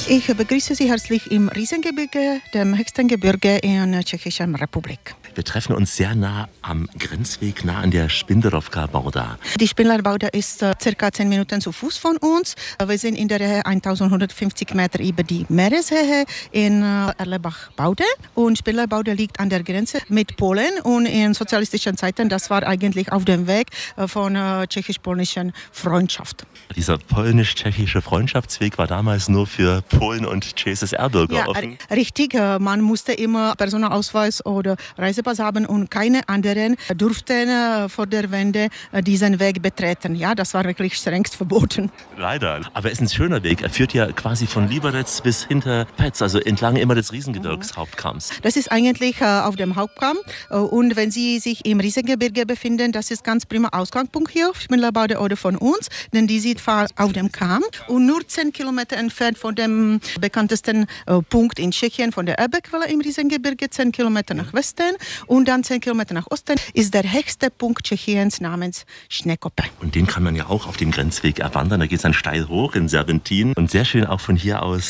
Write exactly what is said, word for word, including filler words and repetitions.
Ich begrüße Sie herzlich im Riesengebirge, dem höchsten Gebirge in der Tschechischen Republik. Wir treffen uns sehr nah am Grenzweg, nah an der Špindlerovka Bauda. Die Špindlerovka ist äh, circa zehn Minuten zu Fuß von uns. Wir sind in der Höhe eintausendeinhundertfünfzig Meter über die Meereshöhe in äh, Erlebach-Baude. Und Špindlerbaude liegt an der Grenze mit Polen. Und in sozialistischen Zeiten, das war eigentlich auf dem Weg äh, von äh, tschechisch-polnischen Freundschaft. Dieser polnisch-tschechische Freundschaftsweg war damals nur für Polen und C S S R-Bürger ja, offen? Richtig, man musste immer Personalausweis oder Reisepass haben und keine anderen durften vor der Wende diesen Weg betreten. Ja, das war wirklich strengst verboten. Leider. Aber es ist ein schöner Weg. Er führt ja quasi von Liberec bis hinter Petz, also entlang immer des Riesengebirgshauptkamms. Das ist eigentlich äh, auf dem Hauptkamm. Und wenn Sie sich im Riesengebirge befinden, das ist ganz prima Ausgangspunkt hier auf Špindlerbaude oder von uns, denn die sieht fast auf dem Kamm und nur zehn Kilometer entfernt von dem bekanntesten äh, Punkt in Tschechien, von der Elbequelle im Riesengebirge, zehn Kilometer nach Westen und dann zehn Kilometer nach Osten, ist der höchste Punkt Tschechiens namens Schneekoppe. Und den kann man ja auch auf dem Grenzweg erwandern. Da geht es dann steil hoch in Serpentinen und sehr schön auch von hier aus